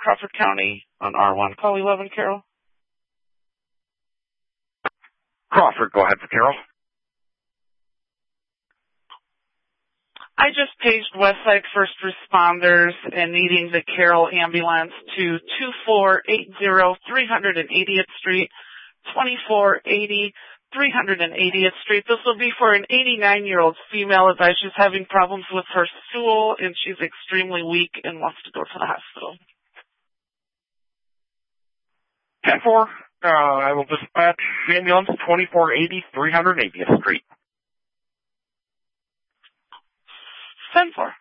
Crawford County on R1. Call 11, Carol. Crawford, go ahead for Carol. I just paged Westside First Responders and needing the Carroll ambulance to 2480 380th Street, 2480 380th Street. This will be for an 89-year-old female advised she's having problems with her stool and she's extremely weak and wants to go to the hospital. 10-4, I will dispatch ambulance 2480 380th Street. 10-4.